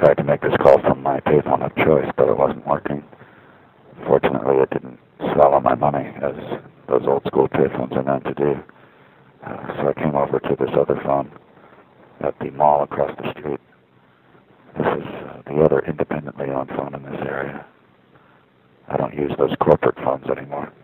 tried to make this call from my payphone of choice, but it wasn't working. Fortunately, it didn't swallow my money, as those old-school payphones are meant to do. So I came over to this other phone at the mall across the street. This is the other independently owned phone in this area. I don't use those corporate phones anymore.